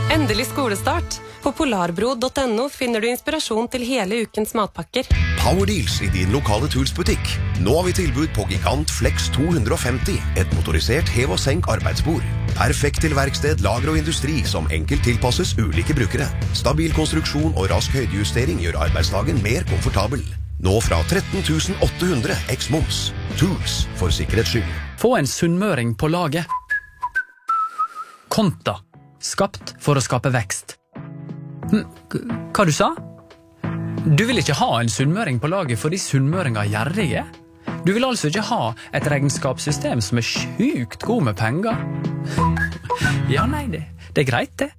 Endelig skolestart. På polarbro.no finner du inspirasjon til hele ukens matpakker. Powerdeals i din lokale Tools-butikk. Nå har vi tilbud på Gigant Flex 250, et motorisert hev- og senk arbeidsbord. Perfekt til verksted, lager og industri som enkelt tilpasses ulike brukere. Stabil konstruksjon og rask høydejustering gjør arbeidsdagen mer komfortabel. Nå fra 13.800 eks-moms. Tools, for sikkerhets skyld. Få en sunnmøring på laget. Konta. Skapt for å skape vekst. Hva du sa? Du vil ikke ha en sunnmøring på laget fordi sunnmøringer er gjerrige? Du vil altså ikke ha et regnskapssystem som er sjukt god med penger? Ja, nei, det er greit det.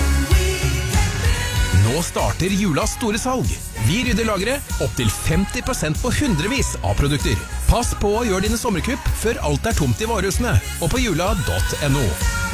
Nå starter julas store salg. Vi rydder lageret opp til 50% på hundrevis av produkter. Pass på å gjøre dine sommerkupp før alt er tomt i varehusene, og på jula.no.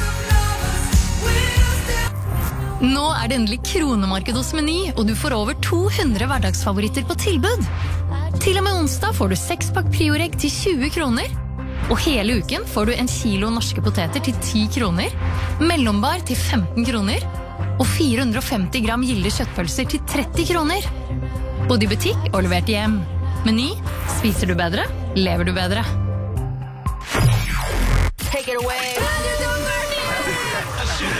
Nå er det endelig kronemarked hos Meny, og du får over 200 hverdagsfavoritter på tilbud. Til og med onsdag får du 6-pakk Prioregg til 20 kroner. Og hele uken får du 1 kilo norske poteter til 10 kroner, mellombar til 15 kroner, og 450 gram gilde kjøttpølser til 30 kroner. Både i butikk og levert hjem. Meny, spiser du bedre, lever du bedre. Take it away.